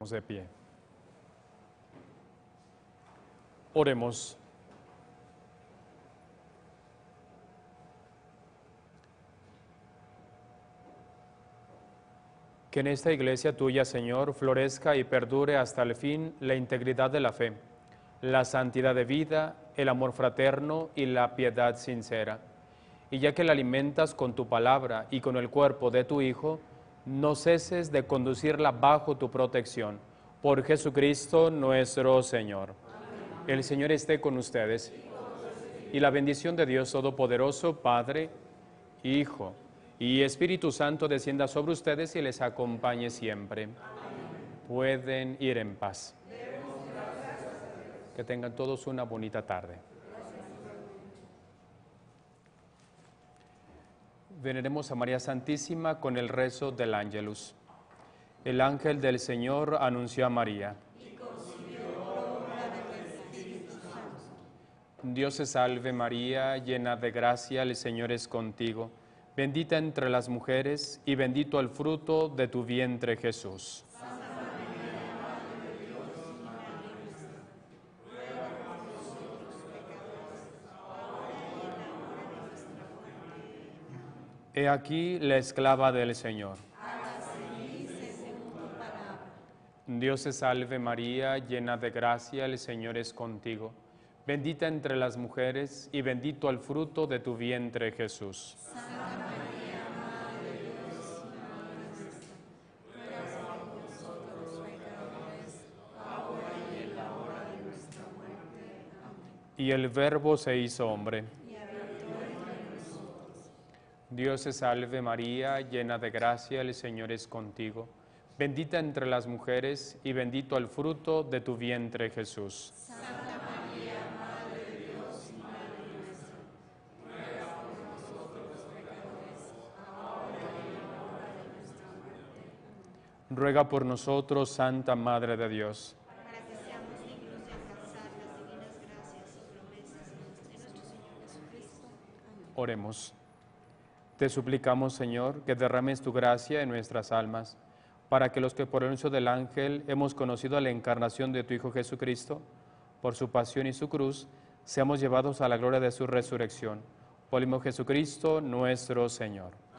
De pie. Oremos. Que en esta iglesia tuya, Señor, florezca y perdure hasta el fin la integridad de la fe, la santidad de vida, el amor fraterno y la piedad sincera. Y ya que la alimentas con tu palabra y con el cuerpo de tu Hijo, no ceses de conducirla bajo tu protección. Por Jesucristo nuestro Señor. Amén. El Señor esté con ustedes. Y la bendición de Dios Todopoderoso, Padre, Hijo y Espíritu Santo descienda sobre ustedes y les acompañe siempre. Amén. Pueden ir en paz. Que tengan todos una bonita tarde. Veneremos a María Santísima con el rezo del Ángelus. El ángel del Señor anunció a María. Y concibió por obra del Espíritu Santo. Dios te salve María, llena de gracia, el Señor es contigo. Bendita entre las mujeres y bendito el fruto de tu vientre Jesús. Santa María, Madre de Dios y Madre nuestra, ruega por nosotros pecadores, ahora y en la hora de nuestra muerte. He aquí la esclava del Señor. Dios te salve María, llena de gracia, el Señor es contigo. Bendita entre las mujeres y bendito el fruto de tu vientre Jesús. Santa María, Madre de Dios y Madre nuestra, ruega por nosotros los pecadores, ahora y en la hora de nuestra muerte. Amén. Y el Verbo se hizo hombre. Y habitó entre nosotros. Dios te salve María, llena de gracia, el Señor es contigo. Bendita entre las mujeres y bendito el fruto de tu vientre Jesús. Santa María, Madre de Dios y Madre nuestra, ruega por nosotros los pecadores, ahora y en la hora de nuestra muerte. Amén. Ruega por nosotros, Santa Madre de Dios, para que seamos dignos de alcanzar las divinas gracias y promesas de nuestro Señor Jesucristo. Amén. Oremos. Te suplicamos, Señor, que derrames tu gracia en nuestras almas, para que los que por el anuncio del ángel hemos conocido la encarnación de tu Hijo Jesucristo, por su pasión y su cruz, seamos llevados a la gloria de su resurrección. Por el mismo Jesucristo nuestro Señor.